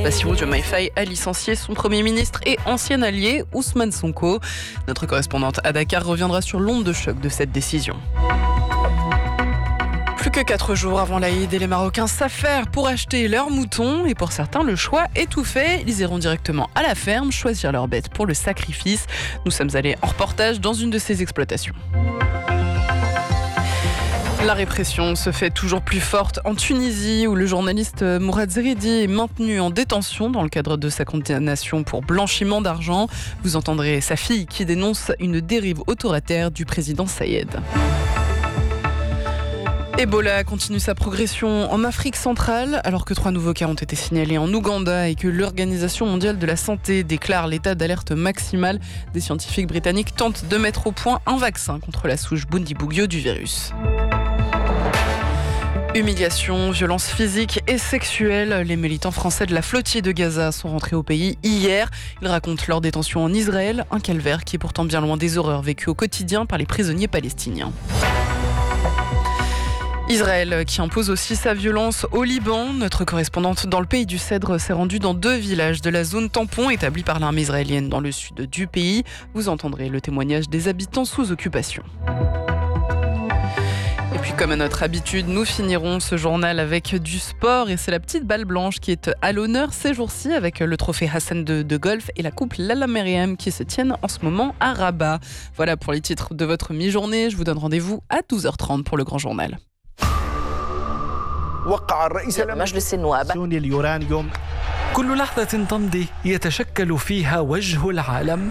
Bassirou Diomaye Faye a licencié son Premier ministre et ancien allié Ousmane Sonko. Notre correspondante à Dakar reviendra sur l'onde de choc de cette décision. Plus que 4 jours avant l'Aïd et les Marocains s'affairent pour acheter leurs moutons. Et pour certains, le choix est tout fait. Ils iront directement à la ferme choisir leur bête pour le sacrifice. Nous sommes allés en reportage dans une de ces exploitations. La répression se fait toujours plus forte en Tunisie, où le journaliste Mourad Zeridi est maintenu en détention dans le cadre de sa condamnation pour blanchiment d'argent. Vous entendrez sa fille qui dénonce une dérive autoritaire du président Saïed. Ebola continue sa progression en Afrique centrale, alors que 3 nouveaux cas ont été signalés en Ouganda et que l'Organisation mondiale de la santé déclare l'état d'alerte maximal. Des scientifiques britanniques tentent de mettre au point un vaccin contre la souche Bundibugyo du virus. Humiliation, violence physique et sexuelle. Les militants français de la flottille de Gaza sont rentrés au pays hier. Ils racontent leur détention en Israël, un calvaire qui est pourtant bien loin des horreurs vécues au quotidien par les prisonniers palestiniens. Israël qui impose aussi sa violence au Liban. Notre correspondante dans le pays du Cèdre s'est rendue dans 2 villages de la zone tampon établie par l'armée israélienne dans le sud du pays. Vous entendrez le témoignage des habitants sous occupation. Et puis comme à notre habitude, nous finirons ce journal avec du sport et c'est la petite balle blanche qui est à l'honneur ces jours-ci avec le trophée Hassan de golf et la coupe Lalla Meriem qui se tiennent en ce moment à Rabat. Voilà pour les titres de votre mi-journée. Je vous donne rendez-vous à 12h30 pour le grand journal. وقع الرئيس مجلس النواب اليورانيوم كل لحظة تمضي يتشكل فيها وجه العالم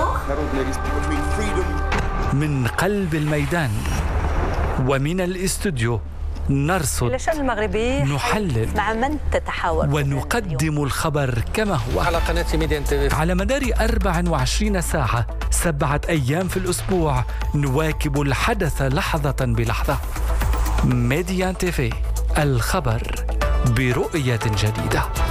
من قلب الميدان ومن الاستوديو نرصد نحلل مع من تتحاور ونقدم الخبر كما هو على قناة ميديان تي في على مدار 24 ساعة 7 أيام في الأسبوع نواكب الحدث لحظة بلحظة. ميديان تي في الخبر برؤية جديدة.